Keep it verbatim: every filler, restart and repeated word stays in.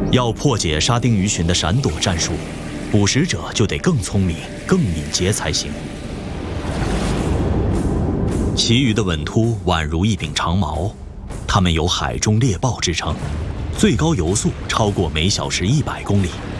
要破解沙丁鱼群的闪躲战术，捕食者就得更聪明、更敏捷才行。其余的吻秃宛如一柄长矛，它们有海中猎豹之称，最高游速超过每小时一百公里。